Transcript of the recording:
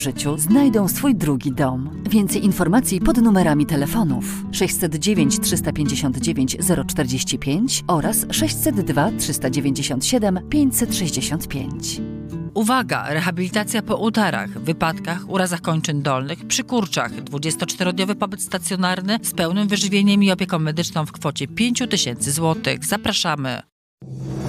życiu znajdą swój drugi dom. Więcej informacji pod numerami telefonów 609 359 045 oraz 602 397 565. Uwaga! Rehabilitacja po udarach, wypadkach, urazach kończyn dolnych, przy kurczach. 24-dniowy pobyt stacjonarny z pełnym wyżywieniem i opieką medyczną w kwocie 5 000 złotych. Zapraszamy!